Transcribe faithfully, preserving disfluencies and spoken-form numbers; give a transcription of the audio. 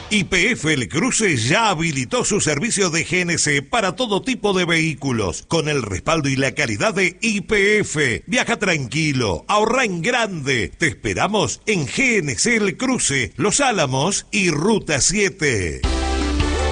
Y P F El Cruce ya habilitó su servicio de G N C para todo tipo de vehículos, con el respaldo y la calidad de Y P F. Viaja tranquilo, ahorra en grande. Te esperamos en G N C El Cruce, Los Álamos y Ruta siete.